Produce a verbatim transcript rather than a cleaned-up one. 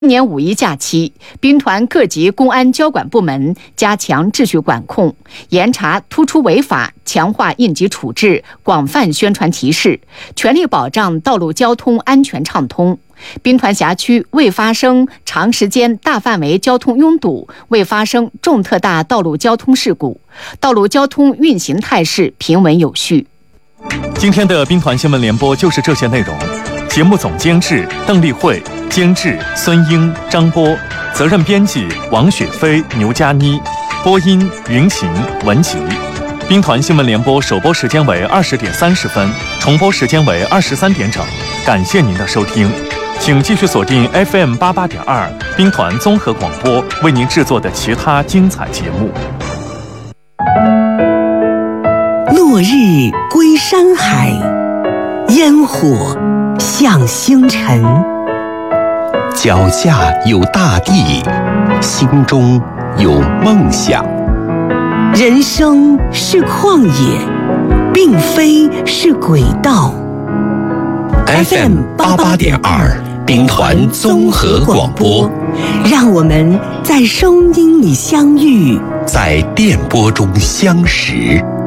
今年五一假期，兵团各级公安交管部门加强秩序管控，严查突出违法，强化应急处置，广泛宣传提示，全力保障道路交通安全畅通。兵团辖区未发生长时间大范围交通拥堵，未发生重特大道路交通事故，道路交通运行态势平稳有序。 今天的兵团新闻联播就是这些内容。节目总监制邓丽慧，监制孙英、张波，责任编辑王雪飞、牛佳妮，播音云晴、文吉。兵团新闻联播首播时间为二十点三十分，重播时间为二十三点整。感谢您的收听，请继续锁定 F M 八八点二兵团综合广播为您制作的其他精彩节目。 落日归山海，烟火向星辰。 脚下有大地，心中有梦想。 人生是旷野，并非是轨道。 F M 八八点二兵团综合广播， 让我们在声音里相遇， 在电波中相识。